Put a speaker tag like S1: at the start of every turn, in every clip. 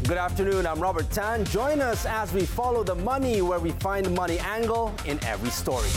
S1: Good afternoon, I'm Robert Tan. Join us as we follow the money where we find the money angle in every story.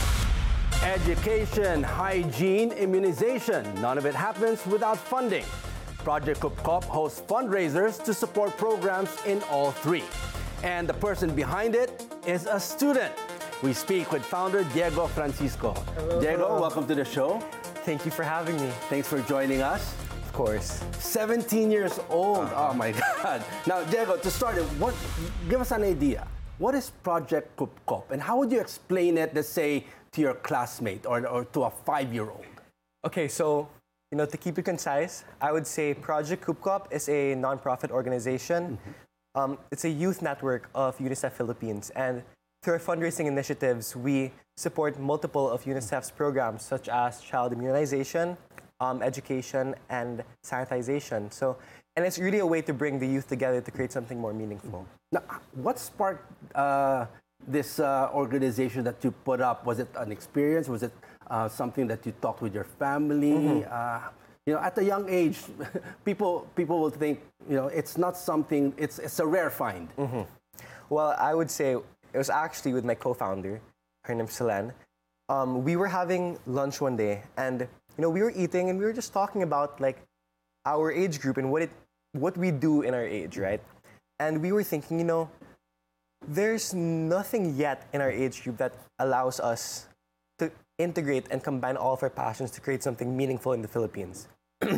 S1: Education, hygiene, immunization, none of it happens without funding. Project Kupkop hosts fundraisers to support programs in all three. And the person behind it is a student. We speak with founder Diego Francisco.
S2: Hello.
S1: Diego, welcome to the show.
S2: Thank you for having me.
S1: Thanks for joining us.
S2: Of course.
S1: 17 years old. Oh my God. Now, Diego, to start, give us an idea. What is Project Kupkop, and how would you explain it, let's say, to your classmate or to a 5-year-old?
S2: Okay, so, to keep it concise, I would say Project Kupkop is a nonprofit organization. It's a youth network of UNICEF Philippines, and through our fundraising initiatives, we support multiple of UNICEF's programs, such as child immunization, education, and sanitization. And it's really a way to bring the youth together to create something more meaningful.
S1: Now, what sparked this organization that you put up? Was it an experience? Was it something that you talked with your family? At a young age, people will think, it's not something, it's a rare find.
S2: Well, I would say it was actually with my co-founder, her name's Selene. We were having lunch one day, and we were eating, and we were just talking about our age group and what we do in our age, right? And we were thinking, there's nothing yet in our age group that allows us to integrate and combine all of our passions to create something meaningful in the Philippines.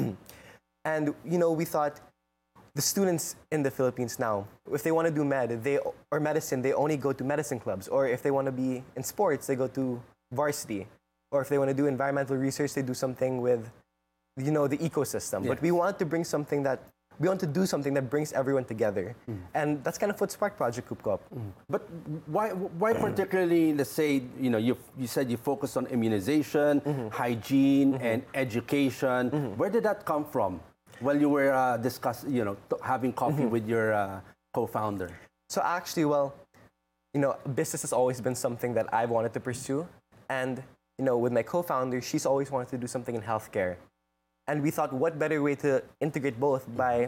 S2: And we thought the students in the Philippines now, if they want to do medicine, they only go to medicine clubs, or if they want to be in sports, they go to varsity. Or if they want to do environmental research, they do something with, the ecosystem.
S1: Yes.
S2: But we want to do something that brings everyone together. And that's kind of what sparked Project Kupkop.
S1: But why particularly, let's say, you said you focus on immunization, hygiene, and education. Where did that come from? While you were having coffee with your co-founder?
S2: So actually, business has always been something that I've wanted to pursue. And with my co-founder, she's always wanted to do something in healthcare. And we thought, what better way to integrate both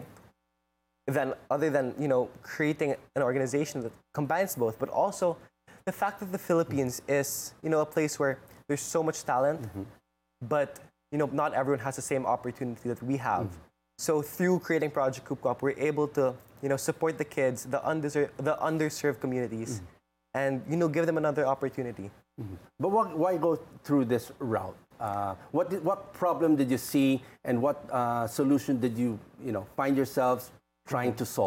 S2: other than creating an organization that combines both, but also the fact that the Philippines is, a place where there's so much talent, but, not everyone has the same opportunity that we have. So through creating Project Kupkop, we're able to, support the kids, the underserved communities, and, give them another opportunity.
S1: But why go through this route? What problem did you see, and what solution did you find yourselves trying to solve?